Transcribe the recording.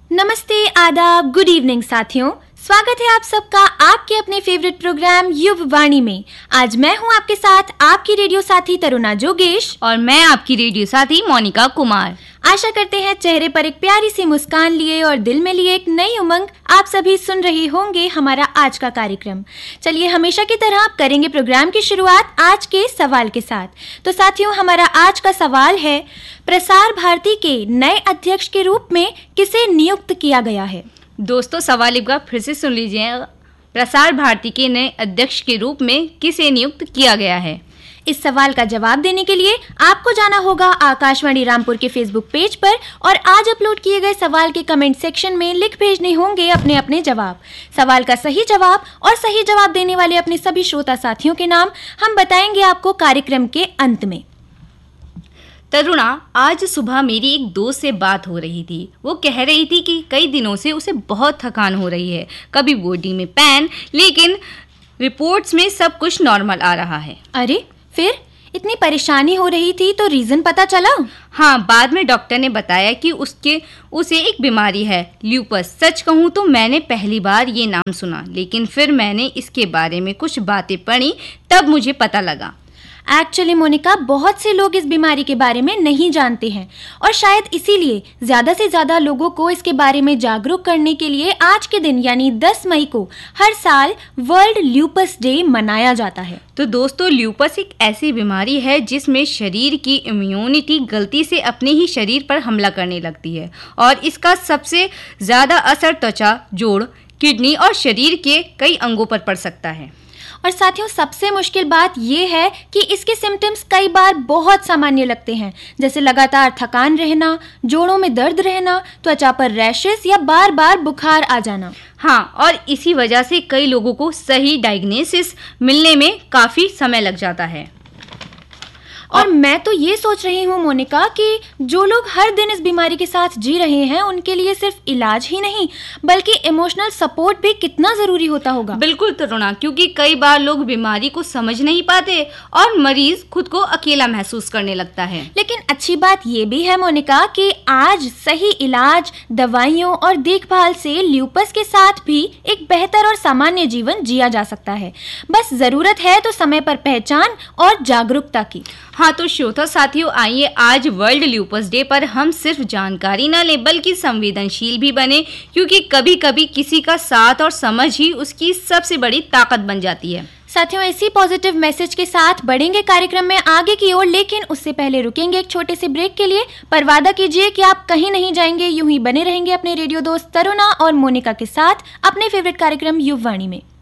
नमस्ते, आदाब, good evening साथियों। स्वागत है आप सबका आपके अपने फेवरेट प्रोग्राम युव वाणी में। आज मैं हूं आपके साथ आपकी रेडियो साथी तरुणा जोगेश और मैं आपकी रेडियो साथी मोनिका कुमार। आशा करते हैं चेहरे पर एक प्यारी सी मुस्कान लिए और दिल में लिए एक नई उमंग आप सभी सुन रहे होंगे हमारा आज का कार्यक्रम। चलिए हमेशा की तरह करेंगे प्रोग्राम की शुरुआत आज के सवाल के साथ। तो साथियों, हमारा आज का सवाल है, प्रसार भारती के नए अध्यक्ष के रूप में किसे नियुक्त किया गया है? दोस्तों, सवाल एक बार फिर से सुन लीजिए। प्रसार भारती के नए अध्यक्ष के रूप में किसे नियुक्त किया गया है? इस सवाल का जवाब देने के लिए आपको जाना होगा आकाशवाणी रामपुर के फेसबुक पेज पर और आज अपलोड किए गए सवाल के कमेंट सेक्शन में लिख भेजने होंगे अपने अपने जवाब। सवाल का सही जवाब और सही जवाब देने वाले अपने सभी श्रोता साथियों के नाम हम बताएंगे आपको कार्यक्रम के अंत में। तरुणा, आज सुबह मेरी एक दोस्त से बात हो रही थी। वो कह रही थी कि कई दिनों से उसे बहुत थकान हो रही है, कभी बॉडी में पेन, लेकिन रिपोर्ट्स में सब कुछ नॉर्मल आ रहा है। अरे, फिर इतनी परेशानी हो रही थी तो रीजन पता चला? हाँ, बाद में डॉक्टर ने बताया कि उसे एक बीमारी है, ल्यूपस। सच कहूँ तो मैंने पहली बार ये नाम सुना, लेकिन फिर मैंने इसके बारे में कुछ बातें पढ़ी, तब मुझे पता लगा। एक्चुअली मोनिका, बहुत से लोग इस बीमारी के बारे में नहीं जानते हैं और शायद इसीलिए ज्यादा से ज्यादा लोगों को इसके बारे में जागरूक करने के लिए आज के दिन यानी 10 मई को हर साल वर्ल्ड ल्यूपस डे मनाया जाता है। तो दोस्तों, ल्यूपस एक ऐसी बीमारी है जिसमें शरीर की इम्यूनिटी गलती से अपने ही शरीर पर हमला करने लगती है और इसका सबसे ज्यादा असर त्वचा, जोड़, किडनी और शरीर के कई अंगों पर पड़ सकता है। और साथियों, सबसे मुश्किल बात यह है कि इसके सिम्टम्स कई बार बहुत सामान्य लगते हैं, जैसे लगातार थकान रहना, जोड़ों में दर्द रहना, त्वचा पर रैशेस या बार बार बुखार आ जाना। हाँ, और इसी वजह से कई लोगों को सही डायग्नोसिस मिलने में काफी समय लग जाता है। और मैं तो ये सोच रही हूँ मोनिका कि जो लोग हर दिन इस बीमारी के साथ जी रहे हैं उनके लिए सिर्फ इलाज ही नहीं बल्कि इमोशनल सपोर्ट भी कितना जरूरी होता होगा। बिल्कुल तरुणा, क्योंकि कई बार लोग बीमारी को समझ नहीं पाते और मरीज खुद को अकेला महसूस करने लगता है। लेकिन अच्छी बात ये भी है मोनिका कि आज सही इलाज, दवाइयों और देखभाल से ल्यूपस के साथ भी एक बेहतर और सामान्य जीवन जिया जा सकता है। बस जरूरत है तो समय पर पहचान और जागरूकता की। हाँ, तो श्रोता साथियों, आइए आज वर्ल्ड ल्यूपस डे पर हम सिर्फ जानकारी न लें बल्कि संवेदनशील भी बने, क्योंकि कभी कभी किसी का साथ और समझ ही उसकी सबसे बड़ी ताकत बन जाती है। साथियों, इसी पॉजिटिव मैसेज के साथ बढ़ेंगे कार्यक्रम में आगे की ओर, लेकिन उससे पहले रुकेंगे एक छोटे से ब्रेक के लिए। पर वादा कीजिए कि आप कहीं नहीं जाएंगे, यूं ही बने रहेंगे अपने रेडियो दोस्त तरुणा और मोनिका के साथ अपने फेवरेट कार्यक्रम युव वाणी में।